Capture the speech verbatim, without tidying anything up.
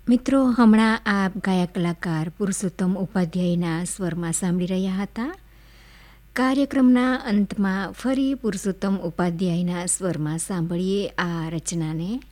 મિત્રો, હમણાં આપ ગાયક કલાકાર પુરુષોત્તમ ઉપાધ્યાયના સ્વરમાં સાંભળી રહ્યા હતા. કાર્યક્રમના અંતમાં ફરી પુરુષોત્તમ ઉપાધ્યાયના સ્વરમાં સાંભળીએ આ રચનાને.